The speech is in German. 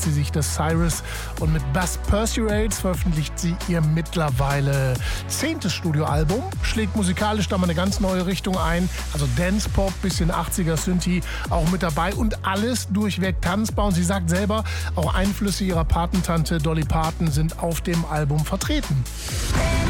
sie sich das Cyrus und mit Bass Pursuades veröffentlicht sie ihr mittlerweile 10. Studioalbum, schlägt musikalisch da mal eine ganz neue Richtung ein, also Dance-Pop, bisschen 80er Synthie auch mit dabei und alles durchweg tanzbar und sie sagt selber, auch Einflüsse ihrer Patentante Dolly Parton sind auf dem Album vertreten.